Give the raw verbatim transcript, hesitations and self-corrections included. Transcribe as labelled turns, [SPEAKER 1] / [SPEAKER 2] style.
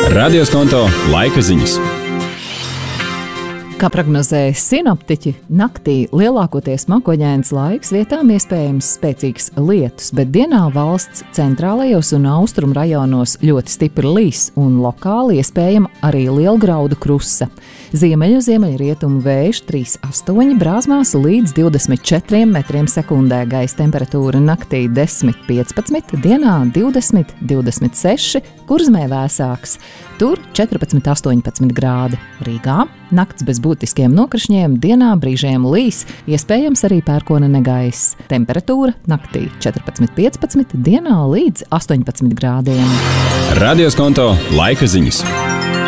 [SPEAKER 1] Radioskonto laika ziņas.
[SPEAKER 2] Kā prognozēja sinoptiķi, naktī lielākoties makoņains laiks, vietām iespējams spēcīgs lietus, bet dienā valsts centrālajos un austrumu rajonos ļoti stipri līs un lokāli iespējama arī lielgraudu krusa. Ziemeļu ziemeļrietumu vējš trīs astoņi brāzmās līdz divdesmit četriem metriem sekundē, gaisa temperatūra naktī desmit piecpadsmit, dienā divdesmit divdesmit seši, Kurzemē vēsāks, tur četrpadsmit astoņpadsmit grādi. Rīgā nakts bez būtiskiem nokrišņiem, dienā brīžiem līs, iespējams arī pērkona negaiss. Temperatūra naktī četrpadsmit piecpadsmit, dienā līdz astoņpadsmit grādiem.
[SPEAKER 1] Radioskonto laika ziņas.